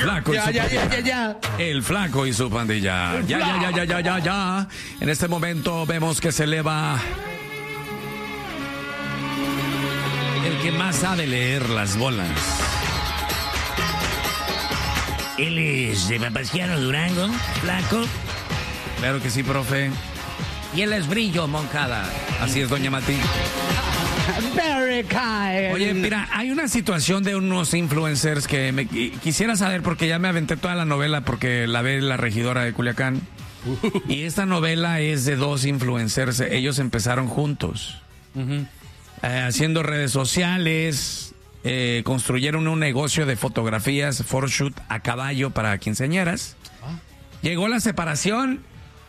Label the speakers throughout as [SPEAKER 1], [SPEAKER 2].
[SPEAKER 1] Flaco y su pandilla. El Flaco y su pandilla. Ya. En este momento vemos que se eleva el que más sabe leer las bolas.
[SPEAKER 2] Él es de Papasquiano, Durango, Flaco.
[SPEAKER 1] Claro que sí, profe.
[SPEAKER 2] Y él es Brillo, Moncada.
[SPEAKER 1] Así es, doña Mati.
[SPEAKER 3] Very kind.
[SPEAKER 1] Oye, mira, hay una situación de unos influencers que me quisiera saber porque ya me aventé toda la novela porque la ve la regidora de Culiacán. Y esta novela es de dos influencers. Ellos empezaron juntos. Haciendo redes sociales. Construyeron un negocio de fotografías, photoshoot a caballo para quinceañeras. Llegó la separación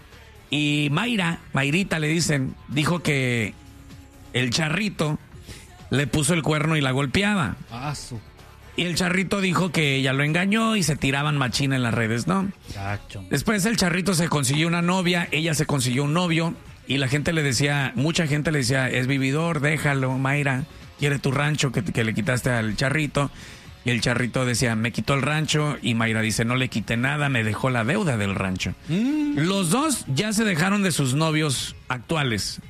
[SPEAKER 1] y Mayrita le dicen, dijo que el Charrito le puso el cuerno y la golpeaba. Y el Charrito dijo que ella lo engañó y se tiraban machina en las redes, ¿no?
[SPEAKER 3] Chacho.
[SPEAKER 1] Después el Charrito se consiguió una novia, ella se consiguió un novio y la gente le decía, mucha gente le decía, es vividor, déjalo, Mayra. Quiere tu rancho que le quitaste al Charrito. Y el Charrito decía, me quitó el rancho. Y Mayra dice, no le quité nada, me dejó la deuda del rancho. Los dos ya se dejaron de sus novios actuales.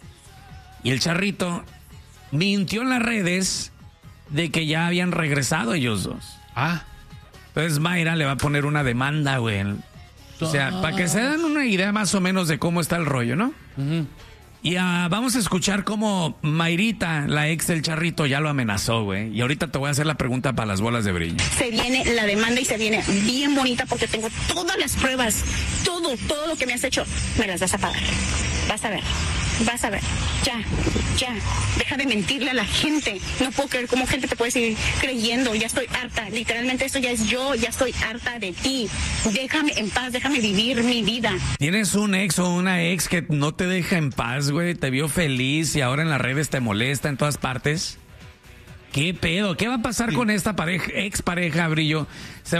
[SPEAKER 1] Y el Charrito mintió en las redes de que ya habían regresado ellos dos. Entonces Mayra le va a poner una demanda, güey. O sea, para que se den una idea más o menos de cómo está el rollo, ¿no? Y vamos a escuchar cómo Mayrita, la ex del Charrito, ya lo amenazó, güey. Y ahorita te voy a hacer la pregunta para las bolas de brillo.
[SPEAKER 4] Se viene la demanda y se viene bien bonita porque tengo todas las pruebas. Todo lo que me has hecho, me las vas a pagar. Vas a ver. Ya. Deja de mentirle a la gente. No puedo creer cómo gente te puede seguir creyendo. Ya estoy harta. Literalmente esto ya es yo. Ya estoy harta de ti. Déjame en paz. Déjame vivir mi vida.
[SPEAKER 1] ¿Tienes un ex o una ex que no te deja en paz, güey? Te vio feliz y ahora en las redes te molesta en todas partes. ¿Qué pedo? ¿Qué va a pasar con esta ex pareja, Brillo?